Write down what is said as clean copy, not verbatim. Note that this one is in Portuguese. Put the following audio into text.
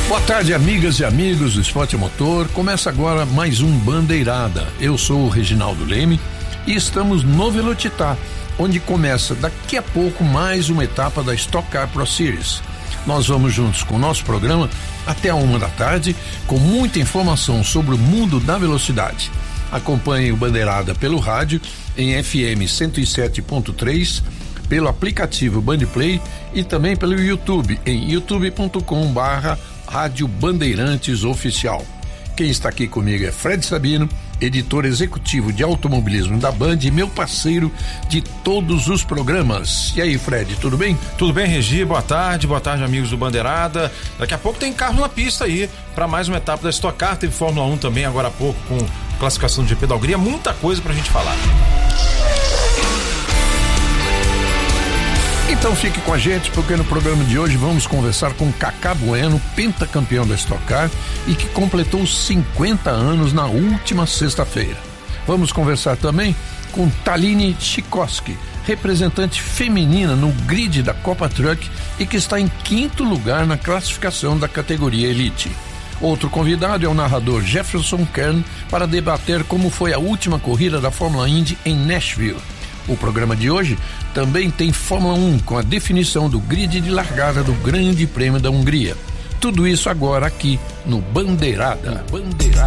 Boa tarde, amigas e amigos do Esporte Motor. Começa agora mais um Bandeirada. Eu sou o Reginaldo Leme e estamos no Velocitar, onde começa daqui a pouco mais uma etapa da Stock Car Pro Series. Nós vamos juntos com o nosso programa até a 1 da tarde, com muita informação sobre o mundo da velocidade. Acompanhe o Bandeirada pelo rádio em FM 107.3, pelo aplicativo Bandplay e também pelo YouTube em youtube.com/Rádio Bandeirantes Oficial. Quem está aqui comigo é Fred Sabino, editor executivo de automobilismo da Band e meu parceiro de todos os programas. E aí, Fred, tudo bem? Tudo bem, Regi, boa tarde amigos do Bandeirada. Daqui a pouco tem carro na pista aí para mais uma etapa da Stock Car. Teve Fórmula 1 também agora há pouco com classificação do GP da Hungria, muita coisa pra gente falar. Então fique com a gente, porque no programa de hoje vamos conversar com Kaká Bueno, pentacampeão da Stock Car e que completou 50 anos na última sexta-feira. Vamos conversar também com Taline Chikoski, representante feminina no grid da Copa Truck e que está em 5º lugar na classificação da categoria Elite. Outro convidado é o narrador Jefferson Kern para debater como foi a última corrida da Fórmula Indy em Nashville. O programa de hoje também tem Fórmula 1 com a definição do grid de largada do Grande Prêmio da Hungria. Tudo isso agora aqui no Bandeirada.